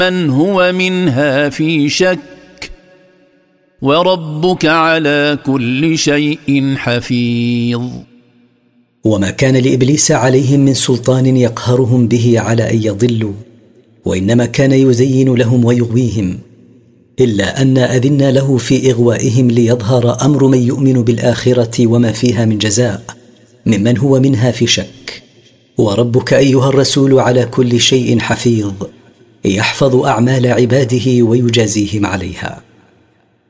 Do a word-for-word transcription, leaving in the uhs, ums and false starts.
من هو منها في شك وربك على كل شيء حفيظ. وما كان لإبليس عليهم من سلطان يقهرهم به على أن يضلوا، وإنما كان يزين لهم ويغويهم، إلا أن أذنا له في إغوائهم ليظهر أمر من يؤمن بالآخرة وما فيها من جزاء ممن هو منها في شك. وربك أيها الرسول على كل شيء حفيظ، يحفظ أعمال عباده ويجازيهم عليها.